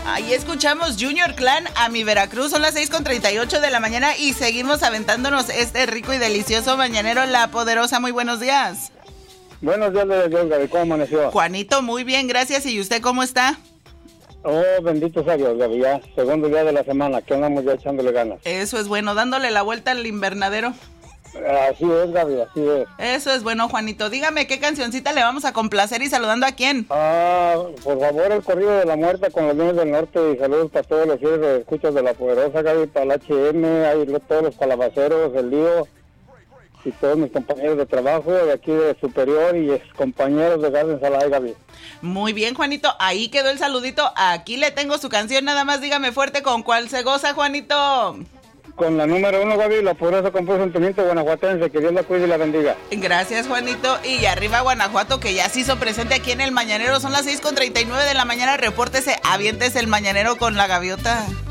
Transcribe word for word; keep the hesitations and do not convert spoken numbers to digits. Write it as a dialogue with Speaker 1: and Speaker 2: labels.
Speaker 1: Ahí escuchamos Junior Clan a mi Veracruz, son las seis con treinta y ocho de la mañana y seguimos aventándonos este rico y delicioso mañanero. La Poderosa, muy buenos días.
Speaker 2: Buenos días, Dios, Gaby, ¿cómo amaneció?
Speaker 1: Juanito, muy bien, gracias. ¿Y usted cómo está?
Speaker 2: Oh, bendito sea Dios, Gaby, ya, segundo día de la semana, que andamos ya echándole ganas.
Speaker 1: Eso es bueno, dándole la vuelta al invernadero.
Speaker 2: Así es, Gaby, así es.
Speaker 1: Eso es bueno, Juanito. Dígame qué cancioncita le vamos a complacer y saludando a quién.
Speaker 2: Ah, por favor, el corrido de la muerte con los niños del norte y saludos para todos los fieles de escuchas de La Poderosa, Gaby, para el H M, ahí todos los calabaceros, el lío y todos mis compañeros de trabajo de aquí de Superior y ex compañeros de Garden Salai, Gaby.
Speaker 1: Muy bien, Juanito, ahí quedó el saludito. Aquí le tengo su canción, nada más dígame fuerte con cuál se goza, Juanito.
Speaker 2: Con la número uno, Gaby, La Poderosa con puro sentimiento guanajuatense, que Dios la cuide y la bendiga.
Speaker 1: Gracias, Juanito. Y arriba Guanajuato, que ya se hizo presente aquí en el Mañanero. Son las seis con treinta y nueve de la mañana. Repórtese, aviéntese el Mañanero con la gaviota.